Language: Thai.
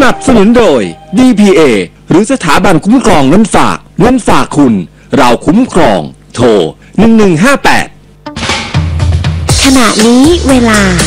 นับสนุนโดย DPA หรือสถาบันคุ้มครองเงินฝากคุณเราคุ้มครองโทร1158 ขณะนี้เวลา